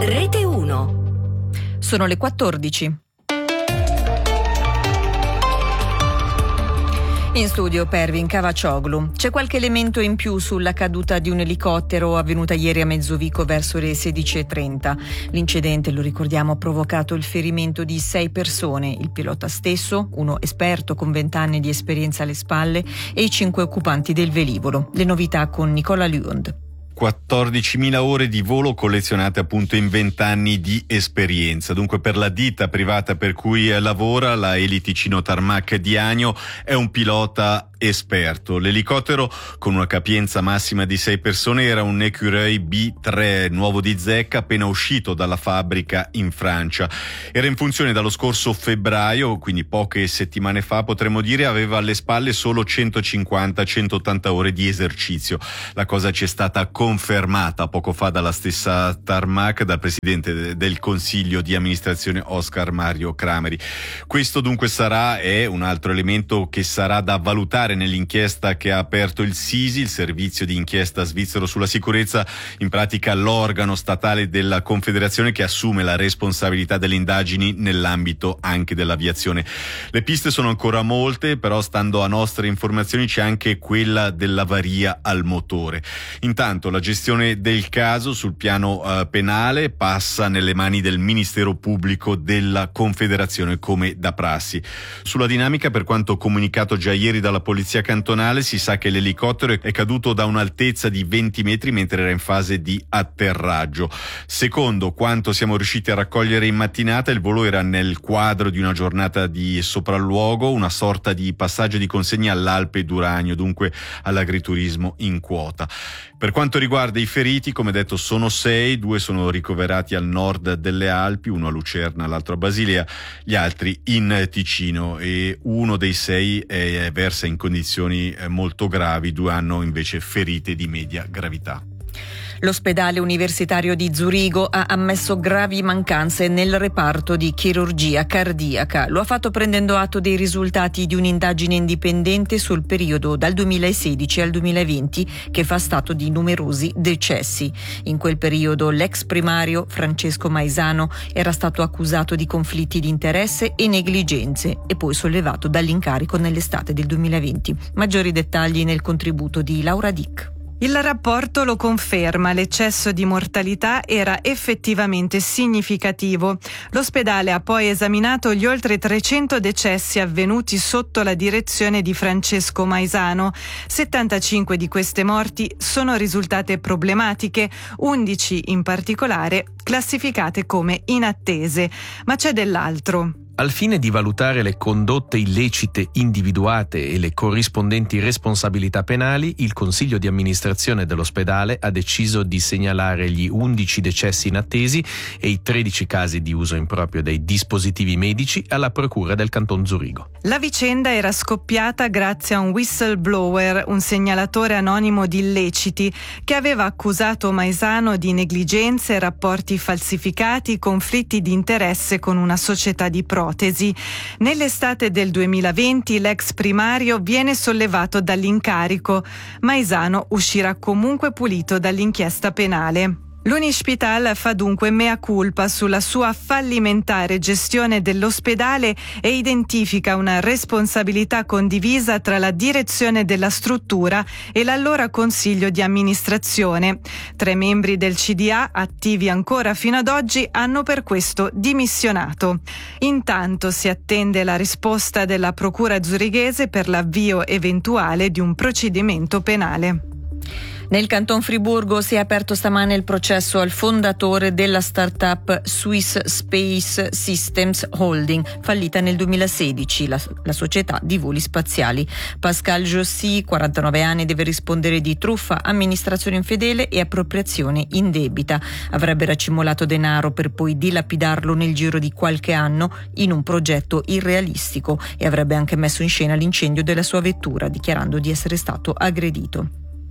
Rete 1. Sono le 14. In studio Pervin Cavaccioglu. C'è qualche elemento in più sulla caduta di un elicottero avvenuta ieri a Mezzovico verso le 16:30. L'incidente, lo ricordiamo, ha provocato il ferimento di 6 persone, il pilota stesso, uno esperto con 20 anni di esperienza alle spalle e i 5 occupanti del velivolo. Le novità con Nicola Lund. 14.000 ore di volo collezionate appunto in 20 anni di esperienza. Dunque per la ditta privata per cui lavora, la Eli Ticino Tarmac di Agno, è un pilota esperto. L'elicottero, con una capienza massima di 6 persone, era un Écureuil B3 nuovo di zecca appena uscito dalla fabbrica in Francia. Era in funzione dallo scorso febbraio, quindi poche settimane fa potremmo dire. Aveva alle spalle solo 150-180 ore di esercizio. La cosa ci è stata confermata poco fa dalla stessa Tarmac, dal presidente del consiglio di amministrazione Oscar Mario Crameri. Questo dunque è un altro elemento che sarà da valutare nell'inchiesta che ha aperto il SISI, il servizio di inchiesta svizzero sulla sicurezza, in pratica l'organo statale della Confederazione che assume la responsabilità delle indagini nell'ambito anche dell'aviazione. Le piste sono ancora molte, però stando a nostre informazioni c'è anche quella dell'avaria al motore. Intanto la gestione del caso sul piano penale passa nelle mani del Ministero Pubblico della Confederazione come da prassi. Sulla dinamica, per quanto comunicato già ieri dalla Polizia Cantonale, si sa che l'elicottero è caduto da un'altezza di 20 metri mentre era in fase di atterraggio. Secondo quanto siamo riusciti a raccogliere in mattinata, il volo era nel quadro di una giornata di sopralluogo, una sorta di passaggio di consegna all'Alpe d'Uragno, dunque all'agriturismo in quota. Per quanto riguarda i feriti, come detto, sono 6, 2 sono ricoverati al nord delle Alpi, uno a Lucerna, l'altro a Basilea, gli altri in Ticino, e uno dei 6 versa in condizioni molto gravi, 2 hanno invece ferite di media gravità. L'ospedale universitario di Zurigo ha ammesso gravi mancanze nel reparto di chirurgia cardiaca. Lo ha fatto prendendo atto dei risultati di un'indagine indipendente sul periodo dal 2016 al 2020 che fa stato di numerosi decessi. In quel periodo l'ex primario Francesco Maisano era stato accusato di conflitti di interesse e negligenze e poi sollevato dall'incarico nell'estate del 2020. Maggiori dettagli nel contributo di Laura Dick. Il rapporto lo conferma, l'eccesso di mortalità era effettivamente significativo. L'ospedale ha poi esaminato gli oltre 300 decessi avvenuti sotto la direzione di Francesco Maisano. 75 di queste morti sono risultate problematiche, 11 in particolare classificate come inattese. Ma c'è dell'altro. Al fine di valutare le condotte illecite individuate e le corrispondenti responsabilità penali, il Consiglio di amministrazione dell'ospedale ha deciso di segnalare gli 11 decessi inattesi e i 13 casi di uso improprio dei dispositivi medici alla Procura del Canton Zurigo. La vicenda era scoppiata grazie a un whistleblower, un segnalatore anonimo di illeciti, che aveva accusato Maisano di negligenze, rapporti falsificati, conflitti di interesse con una società di protesi. Nell'estate del 2020 l'ex primario viene sollevato dall'incarico. Maisano uscirà comunque pulito dall'inchiesta penale. L'Unispital fa dunque mea culpa sulla sua fallimentare gestione dell'ospedale e identifica una responsabilità condivisa tra la direzione della struttura e l'allora consiglio di amministrazione. 3 membri del CDA, attivi ancora fino ad oggi, hanno per questo dimissionato. Intanto si attende la risposta della Procura zurighese per l'avvio eventuale di un procedimento penale. Nel Canton Friburgo si è aperto stamane il processo al fondatore della start-up Swiss Space Systems Holding, fallita nel 2016, la società di voli spaziali. Pascal Jossy, 49 anni, deve rispondere di truffa, amministrazione infedele e appropriazione indebita. Avrebbe racimolato denaro per poi dilapidarlo nel giro di qualche anno in un progetto irrealistico e avrebbe anche messo in scena l'incendio della sua vettura, dichiarando di essere stato aggredito.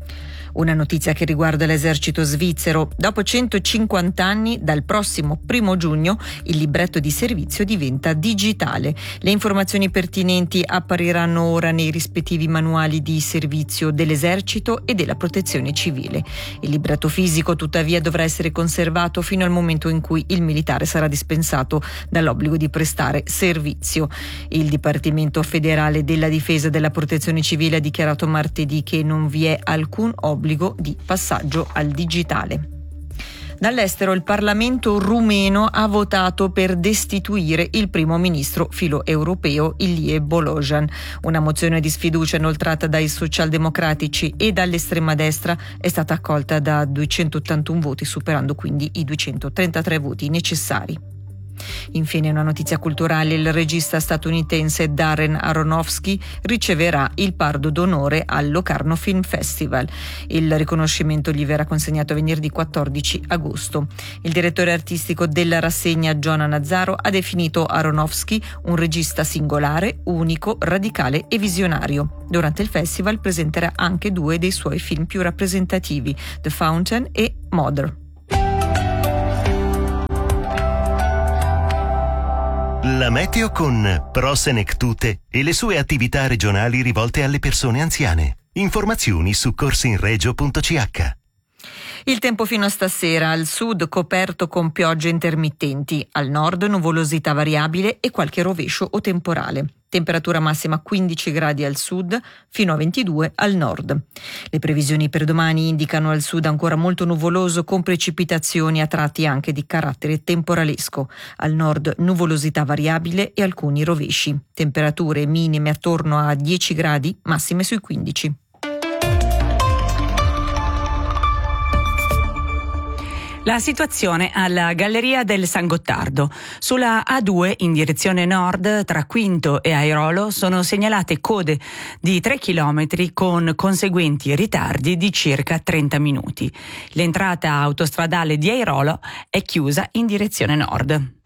Una notizia che riguarda l'esercito svizzero. Dopo 150 anni, dal prossimo 1 giugno, il libretto di servizio diventa digitale. Le informazioni pertinenti appariranno ora nei rispettivi manuali di servizio dell'esercito e della protezione civile. Il libretto fisico, tuttavia, dovrà essere conservato fino al momento in cui il militare sarà dispensato dall'obbligo di prestare servizio. Il Dipartimento federale della difesa e della protezione civile ha dichiarato martedì che non vi è alcun obbligo di passaggio al digitale. Dall'estero, il Parlamento rumeno ha votato per destituire il primo ministro filo-europeo Ilie Bolojan. Una mozione di sfiducia inoltrata dai socialdemocratici e dall'estrema destra è stata accolta da 281 voti, superando quindi i 233 voti necessari. Infine una notizia culturale: il regista statunitense Darren Aronofsky riceverà il Pardo d'Onore al Locarno Film Festival. Il riconoscimento gli verrà consegnato venerdì 14 agosto. Il direttore artistico della rassegna, Giona Nazzaro, ha definito Aronofsky un regista singolare, unico, radicale e visionario. Durante il festival presenterà anche 2 dei suoi film più rappresentativi, The Fountain e Mother. La meteo con Pro Senectute e le sue attività regionali rivolte alle persone anziane. Informazioni su corsinregio.ch. Il tempo fino a stasera: al sud coperto con piogge intermittenti, al nord nuvolosità variabile e qualche rovescio o temporale. Temperatura massima 15 gradi al sud, fino a 22 al nord. Le previsioni per domani indicano al sud ancora molto nuvoloso con precipitazioni a tratti anche di carattere temporalesco. Al nord nuvolosità variabile e alcuni rovesci. Temperature minime attorno a 10 gradi, massime sui 15. La situazione alla Galleria del San Gottardo. Sulla A2 in direzione nord tra Quinto e Airolo sono segnalate code di 3 chilometri con conseguenti ritardi di circa 30 minuti. L'entrata autostradale di Airolo è chiusa in direzione nord.